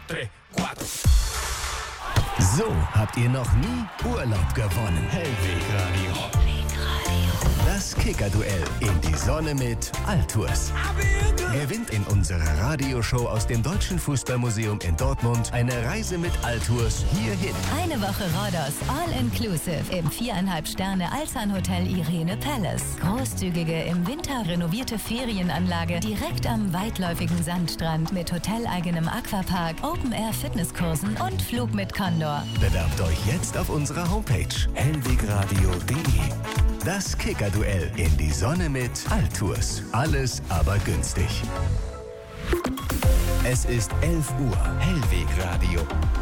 3, 4. So habt ihr noch nie Urlaub gewonnen. Hellweg Radio. Das Kicker-Duell in die Sonne mit Altours. Gewinnt in unserer Radioshow aus dem Deutschen Fußballmuseum in Dortmund eine Reise mit Altours hierhin. Eine Woche Rhodos, all-inclusive im 4,5 Sterne Alzan-Hotel Irene Palace. Großzügige, im Winter renovierte Ferienanlage direkt am weitläufigen Sandstrand mit hoteleigenem Aquapark, Open-Air-Fitnesskursen und Flug mit Condor. Bewerbt euch jetzt auf unserer Homepage hellwegradio.de. Das Kicker-Duell in die Sonne mit Altours. Alles aber günstig. Es ist 11 Uhr. Hellwegradio.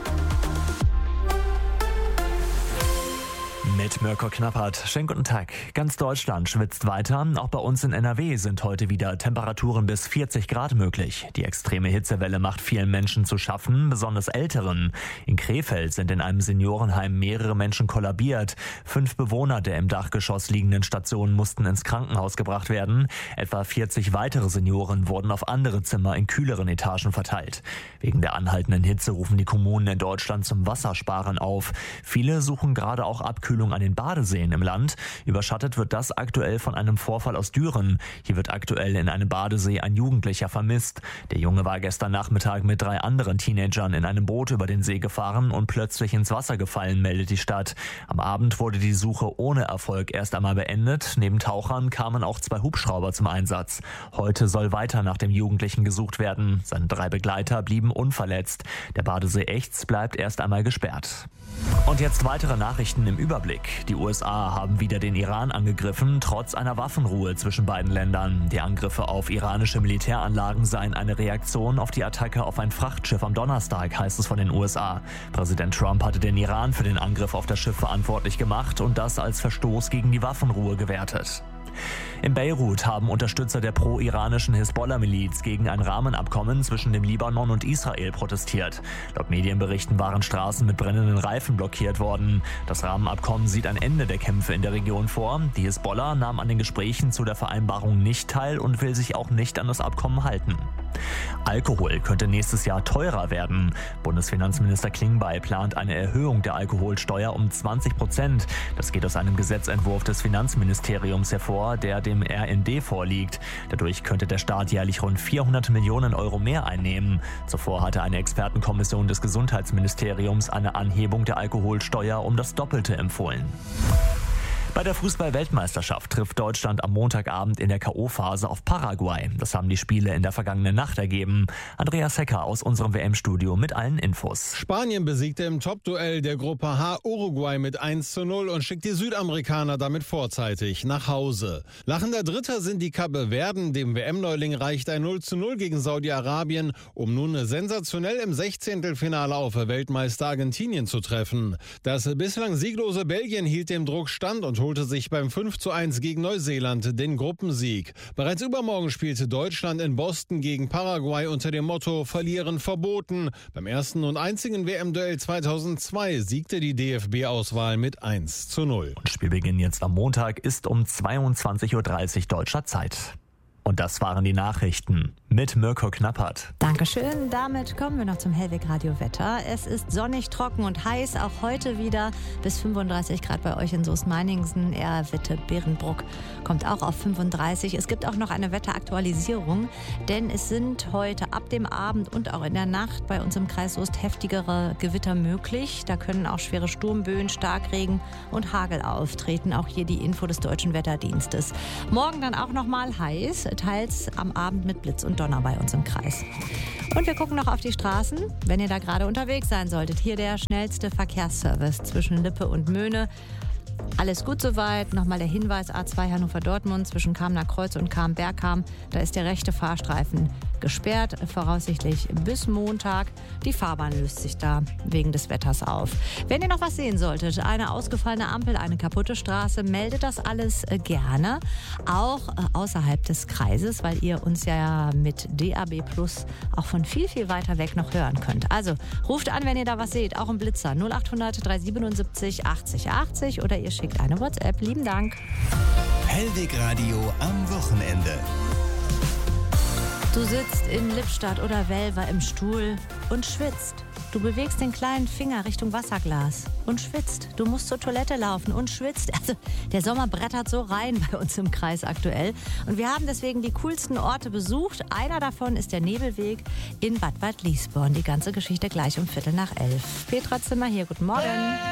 Mit Mirko Knappert. Schönen guten Tag. Ganz Deutschland schwitzt weiter. Auch bei uns in NRW sind heute wieder Temperaturen bis 40 Grad möglich. Die extreme Hitzewelle macht vielen Menschen zu schaffen, besonders Älteren. In Krefeld sind in einem Seniorenheim mehrere Menschen kollabiert. 5 Bewohner der im Dachgeschoss liegenden Station mussten ins Krankenhaus gebracht werden. Etwa 40 weitere Senioren wurden auf andere Zimmer in kühleren Etagen verteilt. Wegen der anhaltenden Hitze rufen die Kommunen in Deutschland zum Wassersparen auf. Viele suchen gerade auch Abkühlung an den Badeseen im Land. Überschattet wird das aktuell von einem Vorfall aus Düren. Hier wird aktuell in einem Badesee ein Jugendlicher vermisst. Der Junge war gestern Nachmittag mit 3 anderen Teenagern in einem Boot über den See gefahren und plötzlich ins Wasser gefallen, meldet die Stadt. Am Abend wurde die Suche ohne Erfolg erst einmal beendet. Neben Tauchern kamen auch 2 Hubschrauber zum Einsatz. Heute soll weiter nach dem Jugendlichen gesucht werden. Seine 3 Begleiter blieben unverletzt. Der Badesee Echts bleibt erst einmal gesperrt. Und jetzt weitere Nachrichten im Überblick. Die USA haben wieder den Iran angegriffen, trotz einer Waffenruhe zwischen beiden Ländern. Die Angriffe auf iranische Militäranlagen seien eine Reaktion auf die Attacke auf ein Frachtschiff am Donnerstag, heißt es von den USA. Präsident Trump hatte den Iran für den Angriff auf das Schiff verantwortlich gemacht und das als Verstoß gegen die Waffenruhe gewertet. In Beirut haben Unterstützer der pro-iranischen Hisbollah-Miliz gegen ein Rahmenabkommen zwischen dem Libanon und Israel protestiert. Laut Medienberichten waren Straßen mit brennenden Reifen blockiert worden. Das Rahmenabkommen sieht ein Ende der Kämpfe in der Region vor. Die Hisbollah nahm an den Gesprächen zu der Vereinbarung nicht teil und will sich auch nicht an das Abkommen halten. Alkohol könnte nächstes Jahr teurer werden. Bundesfinanzminister Klingbeil plant eine Erhöhung der Alkoholsteuer um 20%. Das geht aus einem Gesetzentwurf des Finanzministeriums hervor, der dem RND vorliegt. Dadurch könnte der Staat jährlich rund 400 Millionen Euro mehr einnehmen. Zuvor hatte eine Expertenkommission des Gesundheitsministeriums eine Anhebung der Alkoholsteuer um das Doppelte empfohlen. Bei der Fußball-Weltmeisterschaft trifft Deutschland am Montagabend in der K.O.-Phase auf Paraguay. Das haben die Spiele in der vergangenen Nacht ergeben. Andreas Hecker aus unserem WM-Studio mit allen Infos. Spanien besiegte im Top-Duell der Gruppe H Uruguay mit 1:0 und schickt die Südamerikaner damit vorzeitig nach Hause. Lachender Dritter sind die Cape Verden. Dem WM-Neuling reicht ein 0:0 gegen Saudi-Arabien, um nun sensationell im 16. auf Weltmeister Argentinien zu treffen. Das bislang sieglose Belgien hielt dem Druck stand und holte sich beim 5:1 gegen Neuseeland den Gruppensieg. Bereits übermorgen spielte Deutschland in Boston gegen Paraguay unter dem Motto Verlieren verboten. Beim ersten und einzigen WM-Duell 2002 siegte die DFB-Auswahl mit 1:0. Und Spielbeginn jetzt am Montag ist um 22:30 Uhr deutscher Zeit. Und das waren die Nachrichten mit Mirko Knappert. Dankeschön. Damit kommen wir noch zum Hellweg Radio Wetter. Es ist sonnig, trocken und heiß. Auch heute wieder bis 35 Grad bei euch in Soest-Meiningen. Erwitte, Beerenbruck kommt auch auf 35. Es gibt auch noch eine Wetteraktualisierung, denn es sind heute ab dem Abend und auch in der Nacht bei uns im Kreis Soest heftigere Gewitter möglich. Da können auch schwere Sturmböen, Starkregen und Hagel auftreten. Auch hier die Info des Deutschen Wetterdienstes. Morgen dann auch noch mal heiß, teils am Abend mit Blitz und Donner bei uns im Kreis. Und wir gucken noch auf die Straßen, wenn ihr da gerade unterwegs sein solltet. Hier der schnellste Verkehrsservice zwischen Lippe und Möhne. Alles gut soweit. Nochmal der Hinweis, A2 Hannover-Dortmund zwischen Kamener Kreuz und Kam-Bergham. Da ist der rechte Fahrstreifen gesperrt, voraussichtlich bis Montag. Die Fahrbahn löst sich da wegen des Wetters auf. Wenn ihr noch was sehen solltet, eine ausgefallene Ampel, eine kaputte Straße, meldet das alles gerne. Auch außerhalb des Kreises, weil ihr uns ja mit DAB Plus auch von viel, viel weiter weg noch hören könnt. Also ruft an, wenn ihr da was seht, auch im Blitzer 0800 377 80 80 oder ihr schickt eine WhatsApp. Lieben Dank. Hellweg Radio am Wochenende. Du sitzt in Lippstadt oder Welver im Stuhl und schwitzt. Du bewegst den kleinen Finger Richtung Wasserglas und schwitzt. Du musst zur Toilette laufen und schwitzt. Also der Sommer brettert so rein bei uns im Kreis aktuell. Und wir haben deswegen die coolsten Orte besucht. Einer davon ist der Nebelweg in Bad Waldliesborn. Die ganze Geschichte gleich um 11:15. Petra Zimmer hier, guten Morgen.